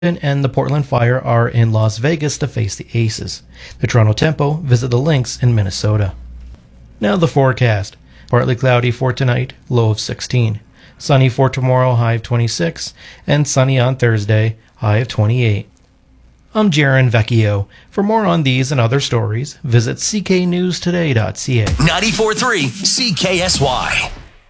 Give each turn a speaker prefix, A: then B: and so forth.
A: and the Portland Fire are in Las Vegas to face the Aces. The Toronto Tempo visit the Lynx in Minnesota. Now the forecast. Partly cloudy for tonight, low of 16. Sunny for tomorrow, high of 26. And sunny on Thursday, high of 28. I'm Jaron Vecchio. For more on these and other stories, visit cknewstoday.ca.
B: 94.3 CKSY.